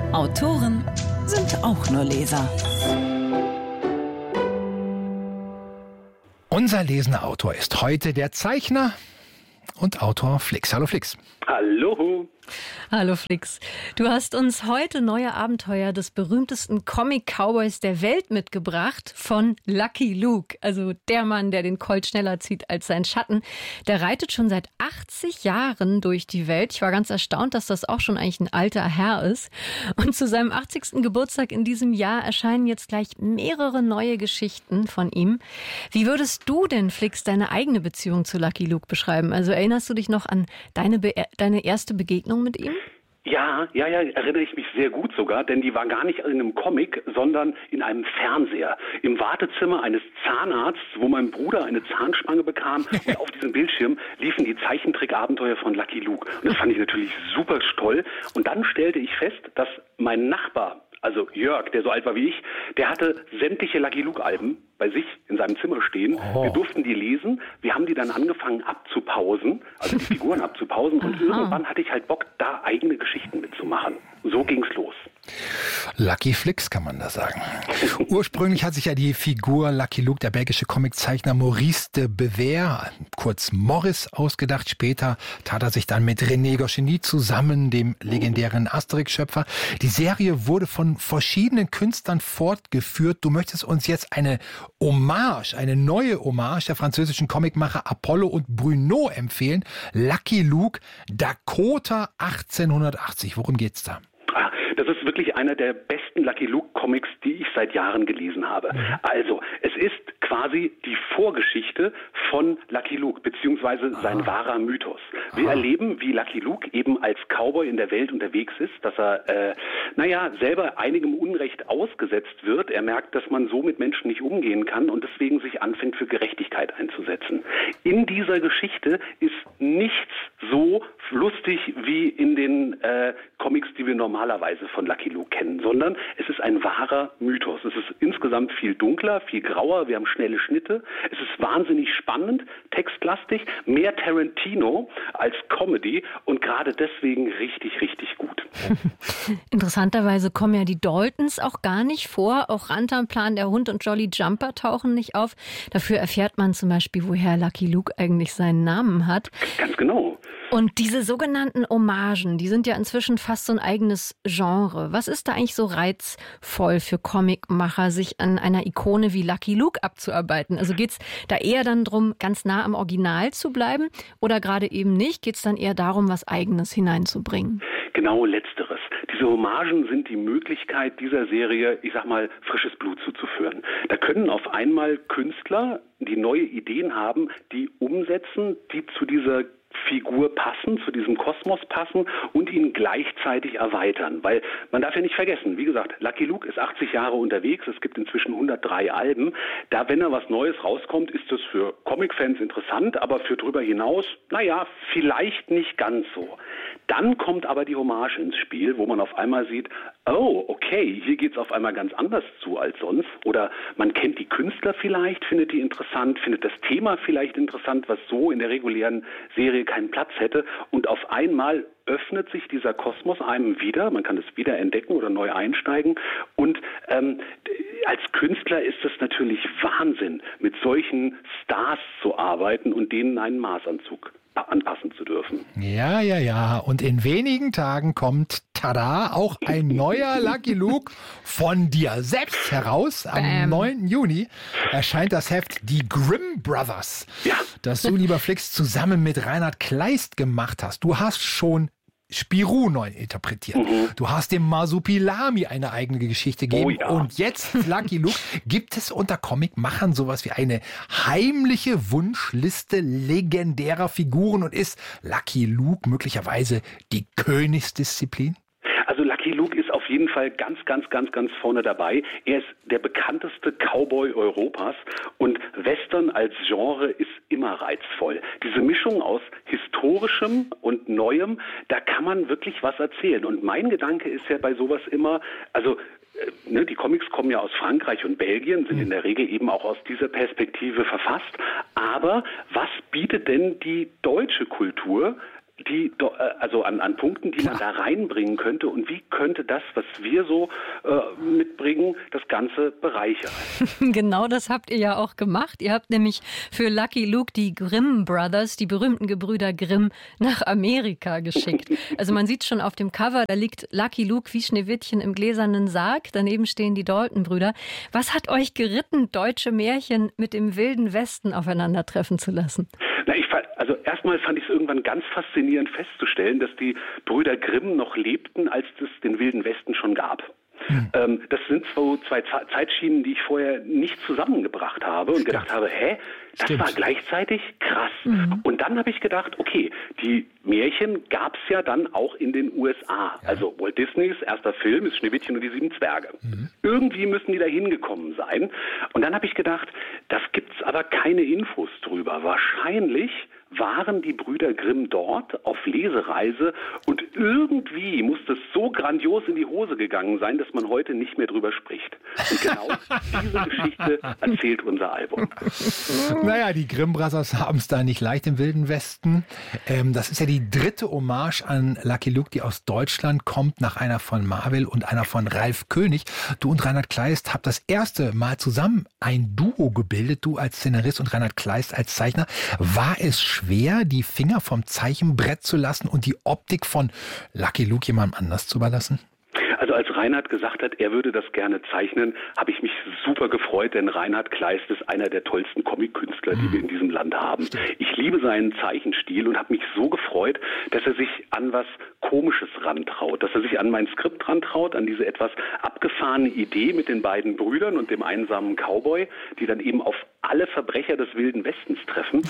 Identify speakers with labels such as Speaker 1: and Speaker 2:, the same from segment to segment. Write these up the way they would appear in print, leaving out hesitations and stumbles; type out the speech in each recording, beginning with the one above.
Speaker 1: Autoren sind auch nur Leser.
Speaker 2: Unser lesender Autor ist heute der Zeichner und Autor Flix. Hallo Flix.
Speaker 3: Hallo.
Speaker 4: Hallo Flix. Du hast uns heute neue Abenteuer des berühmtesten Comic-Cowboys der Welt mitgebracht von Lucky Luke. Also der Mann, der den Colt schneller zieht als sein Schatten. Der reitet schon seit 80 Jahren durch die Welt. Ich war ganz erstaunt, dass das auch schon eigentlich ein alter Herr ist. Und zu seinem 80. Geburtstag in diesem Jahr erscheinen jetzt gleich mehrere neue Geschichten von ihm. Wie würdest du denn, Flix, deine eigene Beziehung zu Lucky Luke beschreiben? Also erinnerst du dich noch an deine erste Begegnung mit ihm?
Speaker 3: Ja, erinnere ich mich sehr gut sogar, denn die war gar nicht in einem Comic, sondern in einem Fernseher. Im Wartezimmer eines Zahnarztes, wo mein Bruder eine Zahnspange bekam und auf diesem Bildschirm liefen die Zeichentrickabenteuer von Lucky Luke. Und das fand ich natürlich super toll. Und dann stellte ich fest, dass mein Nachbar, also Jörg, der so alt war wie ich, der hatte sämtliche Lucky Luke-Alben bei sich in seinem Zimmer stehen.
Speaker 2: Oh.
Speaker 3: Wir durften die lesen. Wir haben die dann angefangen abzupausen, also die Figuren abzupausen. Und irgendwann hatte ich halt Bock, da eigene Geschichten mitzumachen. So ging's los.
Speaker 2: Lucky Flix kann man da sagen. Ursprünglich hat sich ja die Figur Lucky Luke, der belgische Comiczeichner Maurice de Bever, kurz Morris, ausgedacht. Später tat er sich dann mit René Goscinny zusammen, dem legendären Asterix-Schöpfer. Die Serie wurde von verschiedenen Künstlern fortgeführt. Du möchtest uns jetzt eine neue Hommage der französischen Comicmacher Apollo und Bruno empfehlen. Lucky Luke, Dakota 1880. Worum geht's da?
Speaker 3: Das ist wirklich einer der besten Lucky Luke-Comics, die ich seit Jahren gelesen habe. Also, es ist quasi die Vorgeschichte von Lucky Luke, beziehungsweise sein wahrer Mythos. Wir erleben, wie Lucky Luke eben als Cowboy in der Welt unterwegs ist, dass er, selber einigem Unrecht ausgesetzt wird. Er merkt, dass man so mit Menschen nicht umgehen kann und deswegen sich anfängt, für Gerechtigkeit einzusetzen. In dieser Geschichte ist nichts so lustig wie in den Comics, die wir normalerweise von Lucky Luke kennen, sondern es ist ein wahrer Mythos. Es ist insgesamt viel dunkler, viel grauer, wir haben schnelle Schnitte, es ist wahnsinnig spannend, textlastig, mehr Tarantino als Comedy und gerade deswegen richtig, richtig gut.
Speaker 4: Interessanterweise kommen ja die Daltons auch gar nicht vor, auch Rantanplan, der Hund und Jolly Jumper tauchen nicht auf. Dafür erfährt man zum Beispiel, woher Lucky Luke eigentlich seinen Namen hat.
Speaker 3: Ganz genau.
Speaker 4: Und diese sogenannten Hommagen, die sind ja inzwischen fast so ein eigenes Genre. Was ist da eigentlich so reizvoll für Comicmacher, sich an einer Ikone wie Lucky Luke abzuarbeiten? Also geht's da eher dann darum, ganz nah am Original zu bleiben oder gerade eben nicht? Geht's dann eher darum, was Eigenes hineinzubringen?
Speaker 3: Genau Letzteres. Diese Hommagen sind die Möglichkeit dieser Serie, ich sag mal, frisches Blut zuzuführen. Da können auf einmal Künstler, die neue Ideen haben, die umsetzen, die zu dieser Figur passen, zu diesem Kosmos passen und ihn gleichzeitig erweitern. Weil man darf ja nicht vergessen, wie gesagt, Lucky Luke ist 80 Jahre unterwegs, es gibt inzwischen 103 Alben. Da, wenn er was Neues rauskommt, ist das für Comic-Fans interessant, aber für drüber hinaus, vielleicht nicht ganz so. Dann kommt aber die Hommage ins Spiel, wo man auf einmal sieht, oh, okay, hier geht's auf einmal ganz anders zu als sonst. Oder man kennt die Künstler vielleicht, findet die interessant, findet das Thema vielleicht interessant, was so in der regulären Serie keinen Platz hätte. Und auf einmal öffnet sich dieser Kosmos einem wieder. Man kann es wieder entdecken oder neu einsteigen. Und als Künstler ist es natürlich Wahnsinn, mit solchen Stars zu arbeiten und denen einen Maßanzug anpassen zu dürfen.
Speaker 2: Ja. Und in wenigen Tagen kommt, tada, auch ein neuer Lucky Luke von dir selbst heraus. Am 9. Juni erscheint das Heft Die Grimm Brothers, das du, lieber Flix, zusammen mit Reinhard Kleist gemacht hast. Du hast schon Spirou neu interpretiert. Du hast dem Masupilami eine eigene Geschichte gegeben.
Speaker 3: Oh ja.
Speaker 2: Und jetzt, Lucky Luke, gibt es unter Comicmachern sowas wie eine heimliche Wunschliste legendärer Figuren und ist Lucky Luke möglicherweise die Königsdisziplin?
Speaker 3: Also Lucky Luke ist auf jeden Fall ganz vorne dabei. Er ist der bekannteste Cowboy Europas und Western als Genre ist immer reizvoll. Diese Mischung aus Historischem und Neuem, da kann man wirklich was erzählen. Und mein Gedanke ist ja bei sowas immer, die Comics kommen ja aus Frankreich und Belgien, sind in der Regel eben auch aus dieser Perspektive verfasst. Aber was bietet denn die deutsche Kultur an Punkten, die man da reinbringen könnte und wie könnte das, was wir so mitbringen, das Ganze bereichern.
Speaker 4: Genau das habt ihr ja auch gemacht. Ihr habt nämlich für Lucky Luke die Grimm Brothers, die berühmten Gebrüder Grimm, nach Amerika geschickt. Also man sieht schon auf dem Cover, da liegt Lucky Luke wie Schneewittchen im gläsernen Sarg. Daneben stehen die Dalton-Brüder. Was hat euch geritten, deutsche Märchen mit dem Wilden Westen aufeinandertreffen zu lassen?
Speaker 3: Erstmal fand ich es irgendwann ganz faszinierend festzustellen, dass die Brüder Grimm noch lebten, als es den Wilden Westen schon gab. Das sind so zwei Zeitschienen, die ich vorher nicht zusammengebracht habe und gedacht habe, das war gleichzeitig krass. Und dann habe ich gedacht, okay, die Märchen gab es ja dann auch in den USA. Ja. Also Walt Disneys erster Film ist Schneewittchen und die 7 Zwerge. Irgendwie müssen die da hingekommen sein. Und dann habe ich gedacht, das gibt's aber keine Infos drüber. Wahrscheinlich waren die Brüder Grimm dort auf Lesereise und irgendwie muss das so grandios in die Hose gegangen sein, dass man heute nicht mehr drüber spricht. Und genau diese Geschichte erzählt unser Album.
Speaker 2: Naja, die Grimm Brothers haben es da nicht leicht im Wilden Westen. Das ist ja die dritte Hommage an Lucky Luke, die aus Deutschland kommt, nach einer von Marvel und einer von Ralf König. Du und Reinhard Kleist habt das erste Mal zusammen ein Duo gebildet, du als Szenarist und Reinhard Kleist als Zeichner. War es schwer, die Finger vom Zeichenbrett zu lassen und die Optik von Lucky Luke jemandem anders zu überlassen?
Speaker 3: Also als Reinhard gesagt hat, er würde das gerne zeichnen, habe ich mich super gefreut, denn Reinhard Kleist ist einer der tollsten Comic-Künstler, die wir in diesem Land haben. Ich liebe seinen Zeichenstil und habe mich so gefreut, dass er sich an was Komisches rantraut, dass er sich an mein Skript rantraut, an diese etwas abgefahrene Idee mit den beiden Brüdern und dem einsamen Cowboy, die dann eben auf alle Verbrecher des Wilden Westens treffen.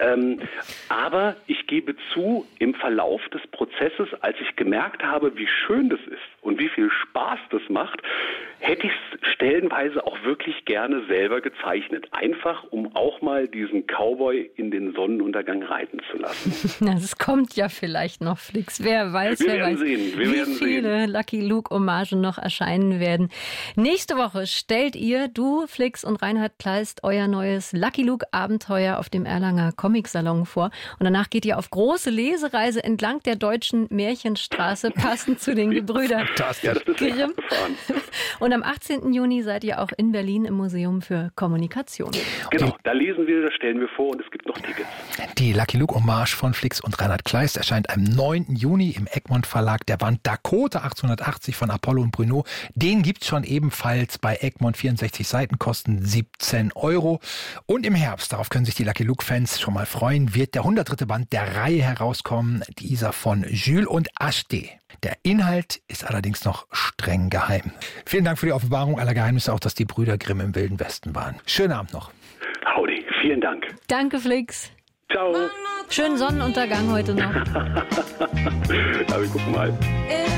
Speaker 3: Aber ich gebe zu, im Verlauf des Prozesses, als ich gemerkt habe, wie schön das ist und wie viel Spaß das macht, hätte ich es stellenweise auch wirklich gerne selber gezeichnet. Einfach, um auch mal diesen Cowboy in den Sonnenuntergang reiten zu lassen.
Speaker 4: Das kommt ja vielleicht noch, Flix. Wer weiß, wie viele Lucky Luke-Hommagen noch erscheinen werden. Nächste Woche stellt ihr, du, Flix und Reinhard Kleist, euer neues Lucky Luke-Abenteuer auf dem Erlanger Comic-Salon vor. Und danach geht ihr auf große Lesereise entlang der deutschen Märchenstraße, passend zu den Gebrüdern Grimm. Und am 18. Juni seid ihr auch in Berlin im Museum für Kommunikation.
Speaker 3: Genau, da lesen wir, das stellen wir vor und es gibt noch Tickets.
Speaker 2: Die Lucky Luke Hommage von Flix und Reinhard Kleist erscheint am 9. Juni im Egmont Verlag. Der Band Dakota 1880 von Apollo und Bruno, den gibt's schon ebenfalls bei Egmont, 64 Seiten, kosten 17 €. Und im Herbst, darauf können sich die Lucky Luke Fans schon mal freuen, wird der 103. Band der Reihe herauskommen, dieser von Jules und Acheté. Der Inhalt ist allerdings noch streng geheim. Vielen Dank für die Offenbarung aller Geheimnisse, auch dass die Brüder Grimm im Wilden Westen waren. Schönen Abend noch.
Speaker 3: Howdy, vielen Dank.
Speaker 4: Danke, Flix.
Speaker 3: Ciao.
Speaker 4: Schönen Sonnenuntergang heute noch.
Speaker 3: Aber guck mal.